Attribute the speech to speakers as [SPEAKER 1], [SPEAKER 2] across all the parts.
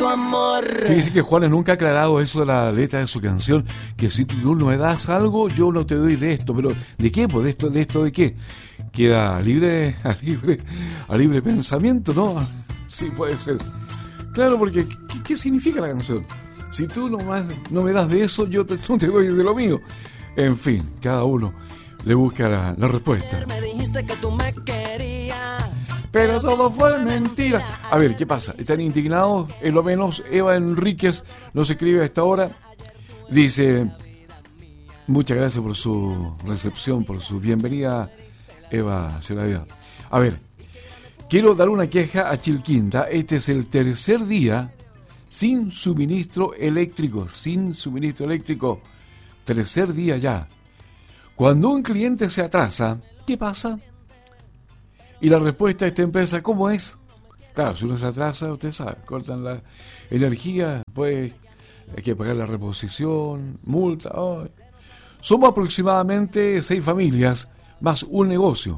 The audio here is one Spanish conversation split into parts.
[SPEAKER 1] tu amor.
[SPEAKER 2] Dice que Juanes nunca ha aclarado eso de la letra de su canción, que si tú no me das algo, yo no te doy de esto. Pero ¿de qué? Pues de esto de qué. Queda a libre pensamiento, ¿no? Sí, puede ser. Claro, porque ¿qué significa la canción? Si tú no me das de eso, yo no te doy de lo mío. En fin, cada uno le busca la respuesta.
[SPEAKER 1] Me dijiste que tú me querías,
[SPEAKER 2] pero todo fue mentira. A ver, ¿qué pasa? ¿Están indignados? Es lo menos. Eva Enríquez nos escribe a esta hora. Dice, muchas gracias por su recepción, por su bienvenida, Eva Celavia. A ver, quiero dar una queja a Chilquinta. Este es el tercer día sin suministro eléctrico. Tercer día ya. Cuando un cliente se atrasa, ¿qué pasa? Y la respuesta de esta empresa, ¿cómo es? Claro, si uno se atrasa, usted sabe, cortan la energía, pues hay que pagar la reposición, multa. Oh. Somos aproximadamente 6 familias, más un negocio.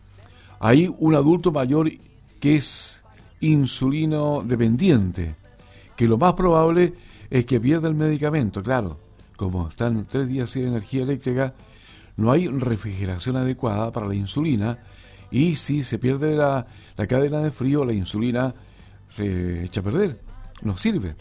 [SPEAKER 2] Hay un adulto mayor que es insulino dependiente, que lo más probable es que pierda el medicamento. Claro, como están 3 días sin energía eléctrica, no hay refrigeración adecuada para la insulina. Y si se pierde la cadena de frío, la insulina se echa a perder, no sirve.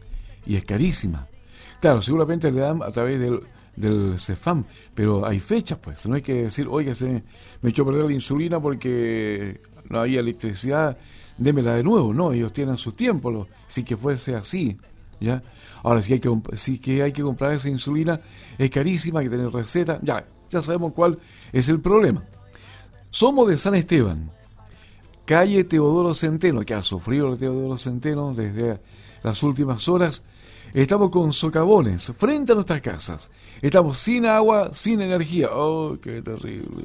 [SPEAKER 2] Y es carísima. Claro, seguramente le dan a través del CEFAM, pero hay fechas, pues. No hay que decir, oiga, me echó a perder la insulina porque no había electricidad, démela de nuevo. No, ellos tienen sus tiempos, si que fuese así, ¿ya? Ahora, si hay que comprar esa insulina, es carísima, hay que tener receta, ya sabemos cuál es el problema. Somos de San Esteban, calle Teodoro Centeno, que ha sufrido el Teodoro Centeno desde las últimas horas. Estamos con socavones frente a nuestras casas. Estamos sin agua, sin energía. ¡Oh, qué terrible!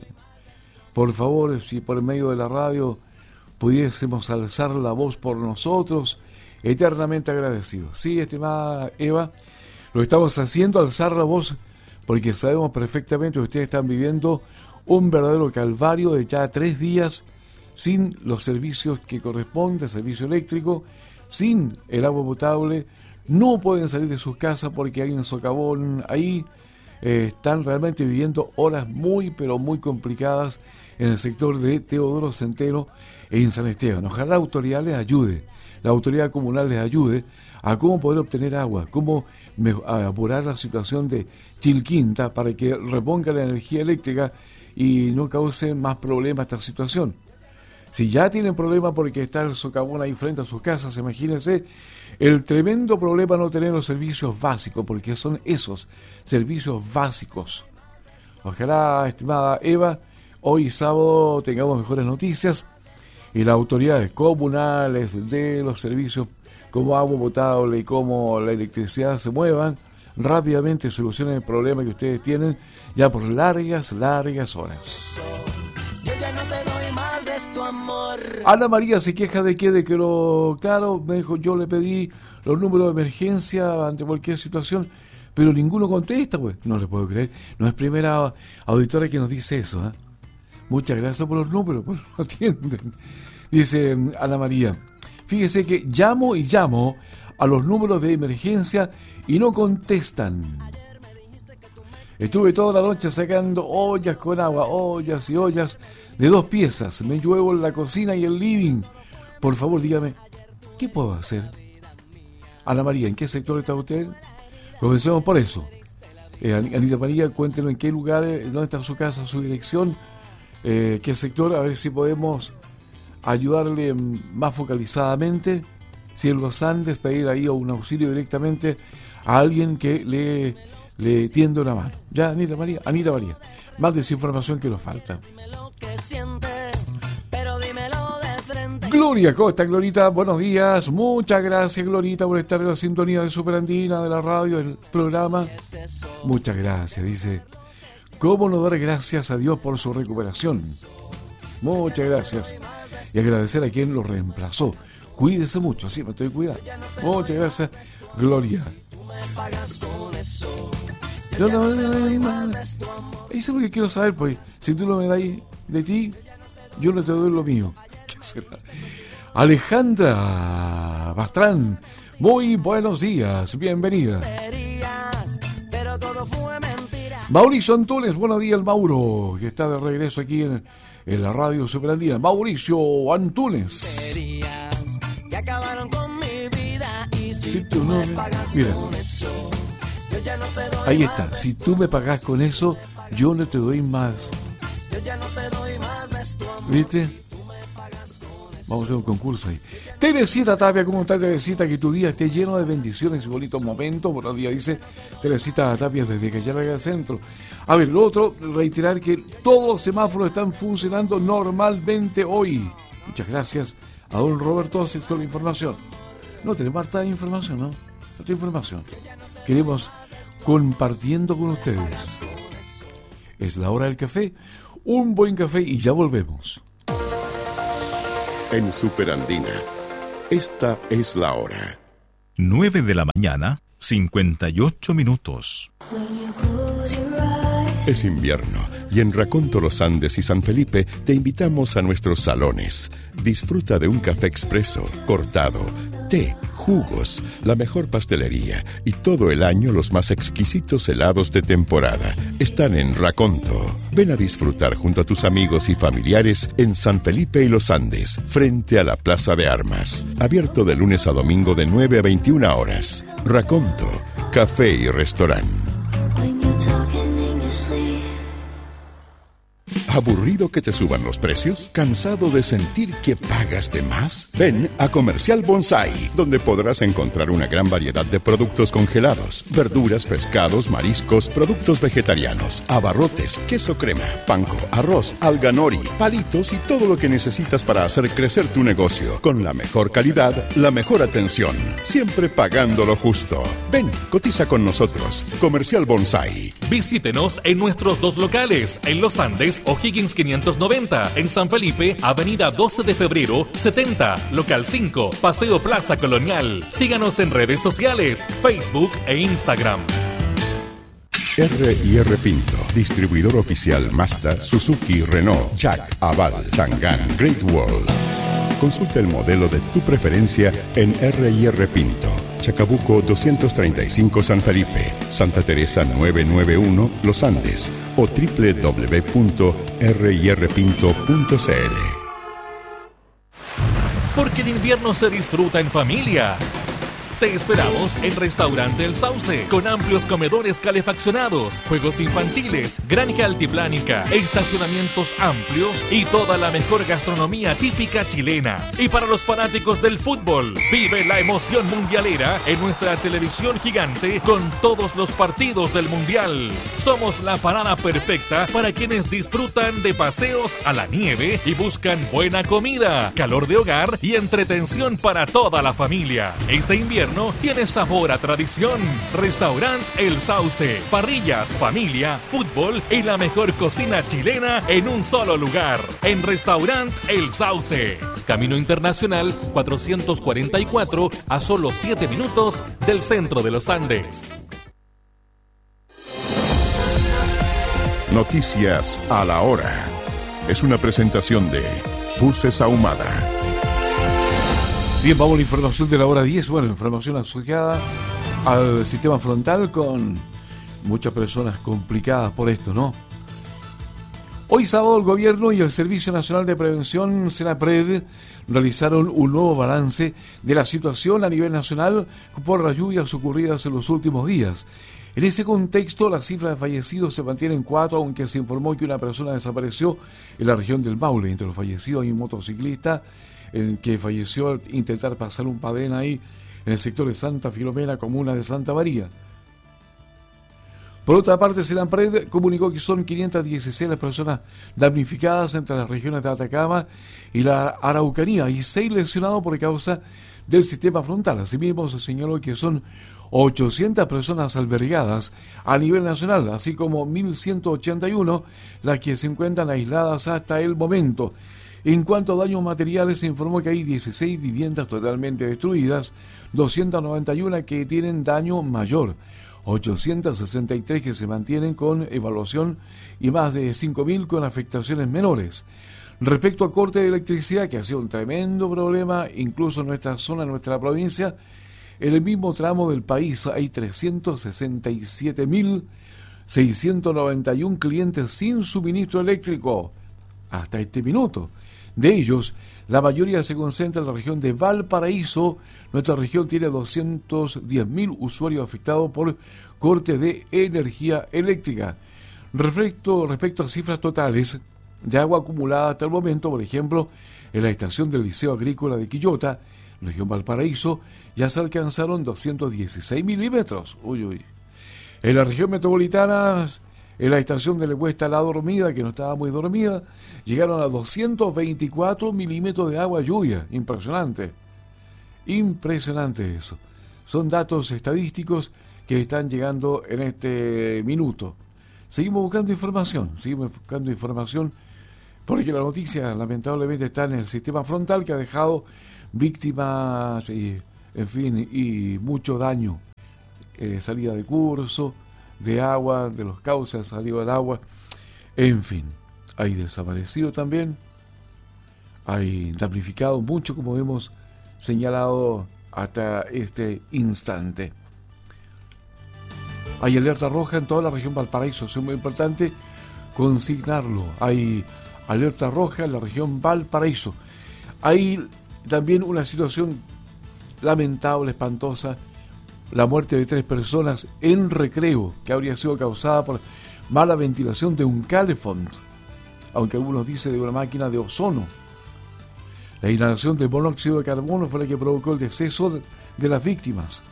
[SPEAKER 2] Por favor, si por medio de la radio pudiésemos alzar la voz por nosotros, eternamente agradecidos. Sí, estimada Eva, lo estamos haciendo, alzar la voz, porque sabemos perfectamente que ustedes están viviendo un verdadero calvario de ya 3 días sin los servicios que corresponden, servicio eléctrico, sin el agua potable. No pueden salir de sus casas porque hay un socavón ahí. Están realmente viviendo horas muy, pero muy complicadas en el sector de Teodoro Centeno en San Esteban. Ojalá la autoridad les ayude, la autoridad comunal les ayude a cómo poder obtener agua, cómo apurar la situación de Chilquinta para que reponga la energía eléctrica y no cause más problemas esta situación. Si ya tienen problemas porque está el socavón ahí frente a sus casas, imagínense el tremendo problema no tener los servicios básicos, porque son esos servicios básicos. Ojalá, estimada Eva, hoy sábado tengamos mejores noticias y las autoridades comunales de los servicios como agua potable y como la electricidad se muevan rápidamente, solucionen el problema que ustedes tienen ya por largas horas.
[SPEAKER 1] yo ya no te doy más de tu amor.
[SPEAKER 2] Ana María se queja de que claro, me dijo, yo le pedí los números de emergencia ante cualquier situación, pero ninguno contesta, pues. No le puedo creer, no es primera auditora que nos dice eso, ¿eh? Muchas gracias por los números, pues no atienden. Dice Ana María, fíjese que llamo a los números de emergencia y no contestan. Estuve toda la noche sacando ollas con agua, ollas y ollas de 2 piezas. Me lluevo en la cocina y el living. Por favor, dígame, ¿qué puedo hacer? Ana María, ¿en qué sector está usted? Comencemos por eso. Anita María, cuéntenos en qué lugar, dónde está su casa, su dirección, qué sector, a ver si podemos ayudarle más focalizadamente. Si en los Andes, pedir ahí un auxilio directamente a alguien que le tiende una mano. Ya, Anita María, más desinformación que nos falta. Gloria Costa, Glorita, buenos días. Muchas gracias, Glorita, por estar en la sintonía de Superandina, de la radio, el programa. Muchas gracias, dice. ¿Cómo no dar gracias a Dios por su recuperación? Muchas gracias. Y agradecer a quien lo reemplazó. Cuídese mucho, sí, me estoy cuidando. Muchas gracias, Gloria. Eso es lo que quiero saber, pues. Si tú no me das de ti, yo no te doy lo mío. ¿Qué será? Alejandra Bastrán, Muy buenos días, bienvenida. Mauricio Antunes, buenos días, Mauro, que está de regreso aquí en la radio Superandina. Mauricio Antunes. Si tú no me... Mira, ahí está. Si tú me pagás con eso, yo no te doy más. ¿Viste? Vamos a hacer un concurso ahí. Teresita Tapia, ¿cómo está, Teresita? Que tu día esté lleno de bendiciones y bonitos momentos. Buenos días, dice Teresita Tapia desde Callarga Centro. A ver, lo otro, reiterar que todos los semáforos están funcionando normalmente hoy. Muchas gracias a don Roberto aceptó la información. No tenemos harta información, ¿no? Harta información. Queremos compartiendo con ustedes. Es la hora del café. Un buen café y ya volvemos.
[SPEAKER 3] En Superandina, esta es la hora.
[SPEAKER 4] 9 de la mañana, 58 minutos.
[SPEAKER 3] Es invierno y en Raconto Los Andes y San Felipe te invitamos a nuestros salones. Disfruta de un café expreso, cortado, té, jugos, la mejor pastelería y todo el año los más exquisitos helados de temporada. Están en Raconto. Ven a disfrutar junto a tus amigos y familiares en San Felipe y Los Andes, frente a la Plaza de Armas. Abierto de lunes a domingo de 9 a 21 horas. Raconto, café y restaurante. ¿Aburrido que te suban los precios? ¿Cansado de sentir que pagas de más? Ven a Comercial Bonsai, donde podrás encontrar una gran variedad de productos congelados, verduras, pescados, mariscos, productos vegetarianos, abarrotes, queso crema, panko, arroz, alga nori, palitos y todo lo que necesitas para hacer crecer tu negocio, con la mejor calidad, la mejor atención, siempre pagando lo justo. Ven, cotiza con nosotros. Comercial Bonsai.
[SPEAKER 5] Visítenos en nuestros dos locales, en Los Andes, O'Higgins 590, en San Felipe, Avenida 12 de Febrero, 70, Local 5, Paseo Plaza Colonial. Síganos en redes sociales, Facebook e Instagram.
[SPEAKER 3] R&R Pinto, distribuidor oficial Mazda, Suzuki, Renault, Jack, Aval, Chang'an, Great Wall. Consulta el modelo de tu preferencia en R&R Pinto, Chacabuco 235 San Felipe, Santa Teresa 991 Los Andes o www.rirpinto.cl.
[SPEAKER 5] Porque el invierno se disfruta en familia. Te esperamos en Restaurante El Sauce, con amplios comedores calefaccionados, juegos infantiles, granja altiplánica, estacionamientos amplios y toda la mejor gastronomía típica chilena. Y para los fanáticos del fútbol, vive la emoción mundialera en nuestra televisión gigante con todos los partidos del Mundial. Somos la parada perfecta para quienes disfrutan de paseos a la nieve y buscan buena comida, calor de hogar y entretención para toda la familia. Este invierno tiene sabor a tradición. Restaurante El Sauce. Parrillas, familia, fútbol y la mejor cocina chilena en un solo lugar. En Restaurante El Sauce. Camino Internacional 444, a solo 7 minutos del centro de Los Andes.
[SPEAKER 3] Noticias a la hora. Es una presentación de Buses Ahumada.
[SPEAKER 2] Bien, vamos a la información de la hora 10. Bueno, información asociada al sistema frontal con muchas personas complicadas por esto, ¿no? Hoy sábado el Gobierno y el Servicio Nacional de Prevención, SENAPRED, realizaron un nuevo balance de la situación a nivel nacional por las lluvias ocurridas en los últimos días. En ese contexto, la cifra de fallecidos se mantiene en 4, aunque se informó que una persona desapareció en la región del Maule. Entre los fallecidos hay un motociclista el que falleció al intentar pasar un padén ahí en el sector de Santa Filomena, comuna de Santa María. Por otra parte, SENAPRED comunicó que son 516 las personas damnificadas entre las regiones de Atacama y la Araucanía y 6 lesionados por causa del sistema frontal. Asimismo, se señaló que son 800 personas albergadas a nivel nacional, así como 1.181 las que se encuentran aisladas hasta el momento. En cuanto a daños materiales, se informó que hay 16 viviendas totalmente destruidas, 291 que tienen daño mayor, 863 que se mantienen con evaluación y más de 5.000 con afectaciones menores. Respecto a corte de electricidad, que ha sido un tremendo problema, incluso en nuestra zona, en nuestra provincia, En el mismo tramo del país hay 367.691 clientes sin suministro eléctrico hasta este minuto. De ellos, la mayoría se concentra en la región de Valparaíso. Nuestra región tiene 210.000 usuarios afectados por corte de energía eléctrica. Respecto a cifras totales de agua acumulada hasta el momento, por ejemplo, en la estación del Liceo Agrícola de Quillota, región Valparaíso, ya se alcanzaron 216 milímetros. En la región metropolitana, en la estación de Lecuesta La Dormida, que no estaba muy dormida, llegaron a 224 milímetros de agua lluvia. Impresionante eso. Son datos estadísticos que están llegando en este minuto. Seguimos buscando información, porque la noticia lamentablemente está en el sistema frontal, que ha dejado víctimas y mucho daño. Salida de curso, de agua, de los cauces, salido del agua, en fin. Hay desaparecido también, hay damnificado mucho, como hemos señalado hasta este instante. Hay alerta roja en toda la región Valparaíso, es muy importante consignarlo. Hay alerta roja en la región Valparaíso. Hay también una situación lamentable, espantosa, la muerte de 3 personas en Recreo, que habría sido causada por mala ventilación de un calefón, aunque algunos dicen de una máquina de ozono. La inhalación de monóxido de carbono fue la que provocó el deceso de las víctimas.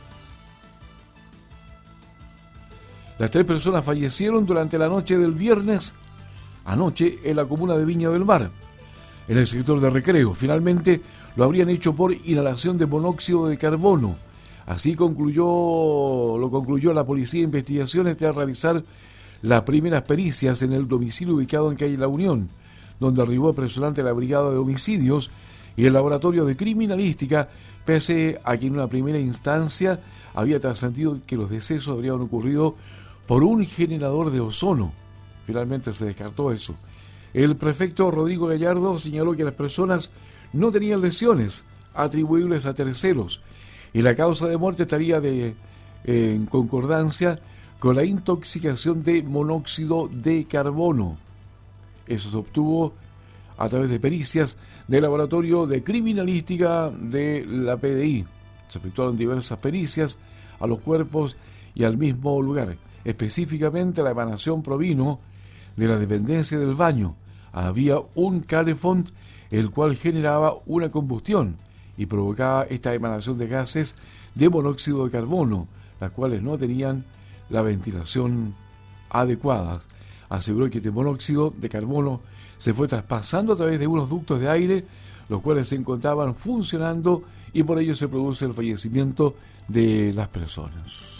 [SPEAKER 2] Las 3 personas fallecieron durante la noche del viernes anoche en la comuna de Viña del Mar, en el sector de Recreo. Finalmente lo habrían hecho por inhalación de monóxido de carbono. Así lo concluyó la Policía de Investigaciones tras realizar las primeras pericias en el domicilio ubicado en calle La Unión, donde arribó personal de la Brigada de Homicidios y el Laboratorio de Criminalística, pese a que en una primera instancia había trascendido que los decesos habrían ocurrido por un generador de ozono. Finalmente se descartó eso. El prefecto Rodrigo Gallardo señaló que las personas no tenían lesiones atribuibles a terceros y la causa de muerte estaría en concordancia con la intoxicación de monóxido de carbono. Eso se obtuvo a través de pericias del Laboratorio de Criminalística de la PDI. Se efectuaron diversas pericias a los cuerpos y al mismo lugar. Específicamente, la emanación provino de la dependencia del baño. Había un calefón el cual generaba una combustión y provocaba esta emanación de gases de monóxido de carbono, las cuales no tenían la ventilación adecuada. Aseguró que este monóxido de carbono se fue traspasando a través de unos ductos de aire, los cuales se encontraban funcionando, y por ello se produce el fallecimiento de las personas.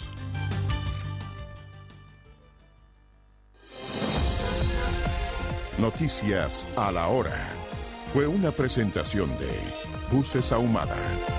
[SPEAKER 3] Noticias a la hora. Fue una presentación de Buses Ahumada.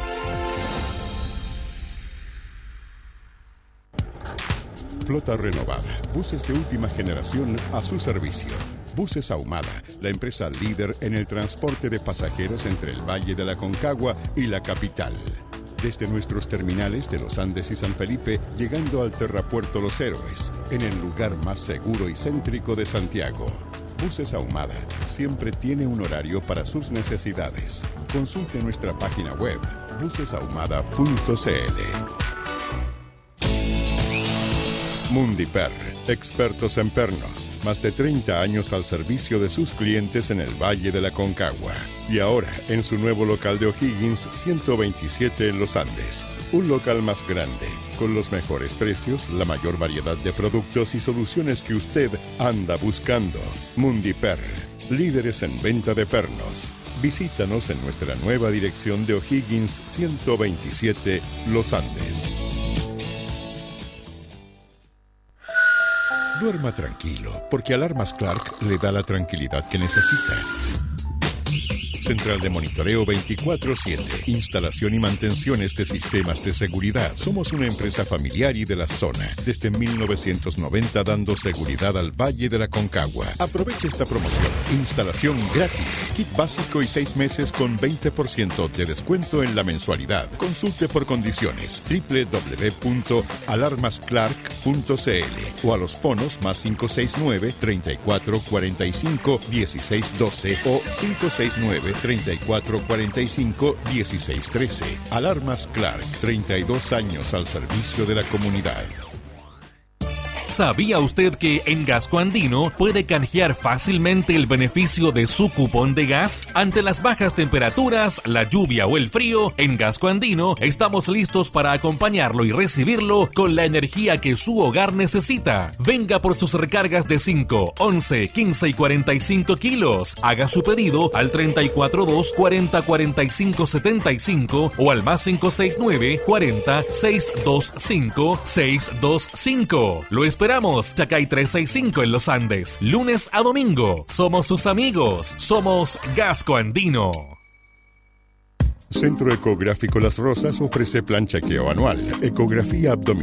[SPEAKER 3] Flota renovada. Buses de última generación a su servicio. Buses Ahumada, la empresa líder en el transporte de pasajeros entre el Valle de la Aconcagua y la capital. Desde nuestros terminales de Los Andes y San Felipe, llegando al Terrapuerto Los Héroes, en el lugar más seguro y céntrico de Santiago. Buses Ahumada siempre tiene un horario para sus necesidades. Consulte nuestra página web, busesahumada.cl. Mundiper, expertos en pernos, más de 30 años al servicio de sus clientes en el Valle de la Aconcagua. Y ahora en su nuevo local de O'Higgins 127 en Los Andes. Un local más grande, con los mejores precios, la mayor variedad de productos y soluciones que usted anda buscando. Mundiper, líderes en venta de pernos. Visítanos en nuestra nueva dirección de O'Higgins 127 Los Andes. Duerma tranquilo, porque Alarmas Clark le da la tranquilidad que necesita. Central de monitoreo 24/7. Instalación y mantenciones de sistemas de seguridad. Somos una empresa familiar y de la zona. Desde 1990 dando seguridad al Valle de la Concagua. Aproveche esta promoción. Instalación gratis. Kit básico y 6 meses con 20% de descuento en la mensualidad. Consulte por condiciones. www.alarmasclark.cl o a los fonos más 569 34 45 16 12 o 569 34 45 16 13. Alarmas Clark, 32 años al servicio de la comunidad.
[SPEAKER 5] ¿Sabía usted que en Gasco Andino puede canjear fácilmente el beneficio de su cupón de gas? Ante las bajas temperaturas, la lluvia o el frío, en Gasco Andino estamos listos para acompañarlo y recibirlo con la energía que su hogar necesita. Venga por sus recargas de 5, 11, 15 y 45 kilos. Haga su pedido al 342 40 45 75 o al más 569 40 625 625. Lo esperamos. Chacay 365 en los Andes, lunes a domingo. Somos sus amigos. Somos Gasco Andino.
[SPEAKER 3] Centro Ecográfico Las Rosas ofrece plan chequeo anual, ecografía abdominal